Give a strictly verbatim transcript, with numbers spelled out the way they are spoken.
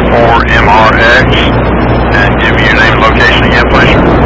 four M R X, and give me your name and location again, please.